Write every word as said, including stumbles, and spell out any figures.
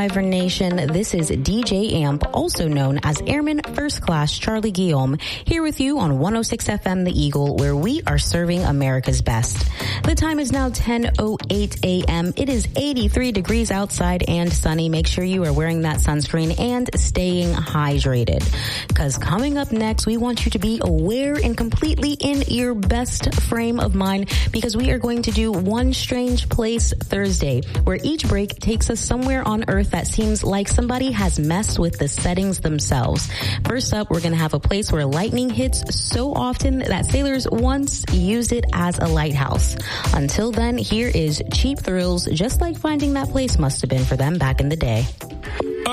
Survivor Nation. This is D J Amp, also known as Airman First Class Charlie Guillaume, here with you on one oh six F M The Eagle, where we are serving America's best. The time is now ten oh eight a.m. It is eighty-three degrees outside and sunny. Make sure you are wearing that sunscreen and staying hydrated. Because coming up next, we want you to be aware and completely in your best frame of mind, because we are going to do One Strange Place Thursday, where each break takes us somewhere on Earth that seems like somebody has messed with the settings themselves. First up, we're going to have a place where lightning hits so often that sailors once used it as a lighthouse. Until then, here is Cheap Thrills, just like finding that place must have been for them back in the day.